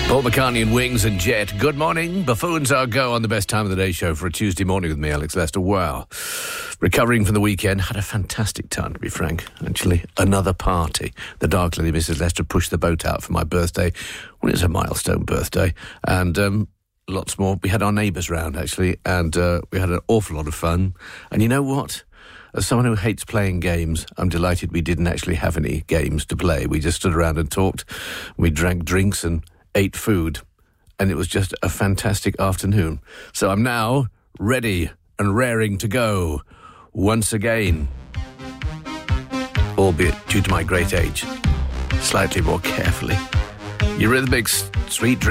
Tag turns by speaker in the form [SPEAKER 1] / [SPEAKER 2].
[SPEAKER 1] Paul McCartney and Wings and Jet. Good morning. Buffoons Are Go on the Best Time of the Day show for a Tuesday morning with me, Alex Lester. Wow. Recovering from the weekend. Had a fantastic time, to be frank. Actually, another party. The Dark Lady, Mrs. Lester, pushed the boat out for my birthday. Well, it's a milestone birthday. And lots more. We had our neighbours round, actually, and we had an awful lot of fun. And you know what? As someone who hates playing games, I'm delighted we didn't actually have any games to play. We just stood around and talked. We drank drinks and ate food, and it was just a fantastic afternoon. So I'm now ready and raring to go once again, albeit due to my great age, slightly more carefully. Eurythmics, Sweet Dreams.